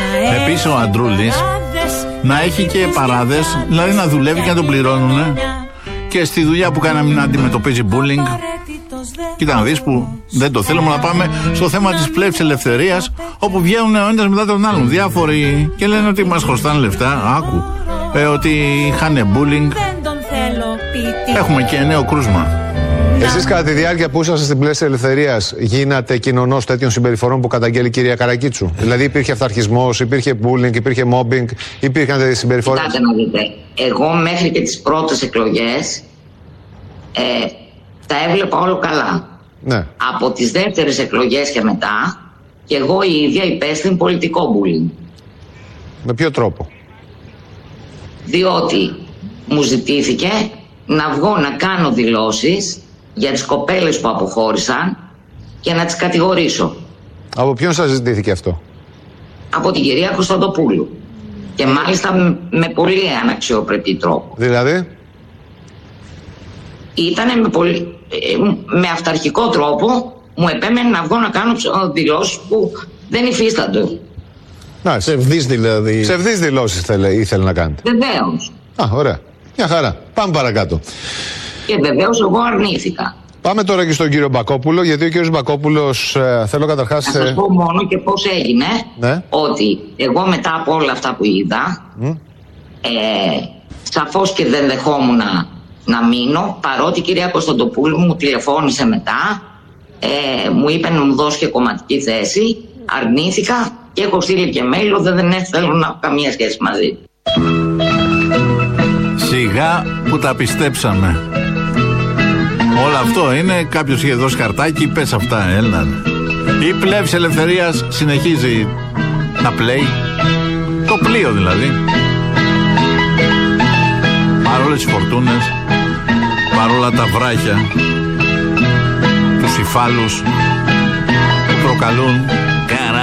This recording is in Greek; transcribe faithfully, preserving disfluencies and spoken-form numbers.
Επίσης ο Αντρούλης να έχει και παράδες, δηλαδή να δουλεύει και να τον πληρώνουν και στη δουλειά που κάνει να αντιμετωπίζει bullying. Κοίτα να δεις που δεν το θέλουμε, να πάμε στο θέμα της πλεύσης ελευθερίας, όπου βγαίνουν ο ένας μετά τον άλλον διάφοροι και λένε ότι μας χρωστάνε λεφτά. Άκου, ε, ότι είχαν bullying. Έχουμε και νέο κρούσμα. Εσείς κατά τη διάρκεια που ήσασταν στην πλεύση ελευθερίας γίνατε κοινωνός τέτοιων συμπεριφορών που καταγγέλει η κυρία Καρακίτσου? Δηλαδή υπήρχε αυταρχισμός, υπήρχε bullying, υπήρχε mobbing, υπήρχαν τέτοιες συμπεριφορές? Κοιτάτε να δείτε, εγώ μέχρι και τις πρώτες εκλογές ε, τα έβλεπα όλο καλά. Ναι. Από τις δεύτερες εκλογές και μετά, και εγώ η ίδια υπέστην πολιτικό bullying. Με ποιο τρόπο? Διότι μου ζητήθηκε να βγω να κάνω δηλώσεις για τις κοπέλες που αποχώρησαν και να τις κατηγορήσω. Από ποιον σας ζητήθηκε αυτό? Από την κυρία Κωνσταντοπούλου. Και μάλιστα με πολύ αναξιοπρεπή τρόπο. Δηλαδή? Ήτανε με, πολύ, με αυταρχικό τρόπο, μου επέμενε να βγω να κάνω δηλώσεις που δεν υφίστανται. Να, ψευδείς δηλαδή. Ψευδείς δηλώσεις θέλε, ήθελε να κάνετε. Βεβαίως. Α, ωραία. Μια χαρά. Πάμε παρακάτω. Και βεβαίως εγώ αρνήθηκα. Πάμε τώρα και στον κύριο Μπακόπουλο, γιατί ο κύριος Μπακόπουλος ε, θέλω καταρχάς... Να σας πω μόνο και πώς έγινε, ναι. Ότι εγώ μετά από όλα αυτά που είδα, mm. ε, σαφώς και δεν δεχόμουν να, να μείνω, παρότι η κυρία Κωνσταντοπούλου μου τηλεφώνησε μετά, ε, μου είπε να μου δώσει και κομματική θέση, αρνήθηκα και έχω στείλει και mail, δεν, δεν θέλω να έχω καμία σχέση μαζί. Σιγά που τα πιστέψαμε. Όλο αυτό είναι, κάποιος είχε δώσει χαρτάκι, πες αυτά, έλα. Η πλεύση ελευθερίας συνεχίζει να πλέει. Το πλοίο δηλαδή. Παρόλες τις φορτούνες, παρόλα τα βράχια, τους υφάλους που προκαλούν